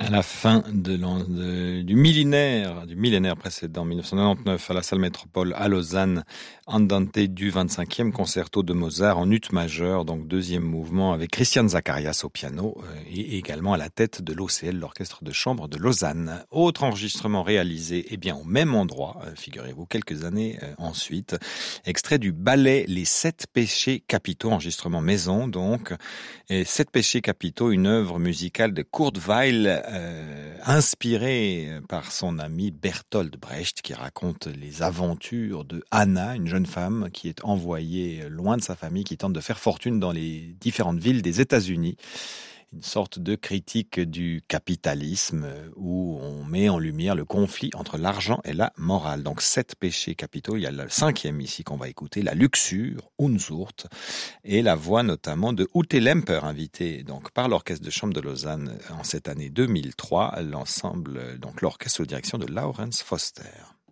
À la fin du millénaire précédent, 1999, à la salle Métropole à Lausanne, Andante du 25e concerto de Mozart en ut majeur, donc deuxième mouvement avec Christian Zacharias au piano et également à la tête de l'OCL, l'orchestre de chambre de Lausanne. Autre enregistrement réalisé, au même endroit, figurez-vous, quelques années ensuite, extrait du ballet Les Sept Péchés Capitaux, enregistrement maison donc, et Sept Péchés Capitaux, une œuvre musicale de Kurt Weill, inspiré par son ami Bertolt Brecht, qui raconte les aventures de Anna, une jeune femme qui est envoyée loin de sa famille, qui tente de faire fortune dans les différentes villes des États-Unis. Une sorte de critique du capitalisme où on met en lumière le conflit entre l'argent et la morale. Donc 7 péchés capitaux, il y a le 5e ici qu'on va écouter, la luxure, Unzucht, et la voix notamment de Ute Lemper, invitée donc par l'orchestre de chambre de Lausanne en cette année 2003, l'ensemble, donc l'orchestre sous direction de Laurens Foster.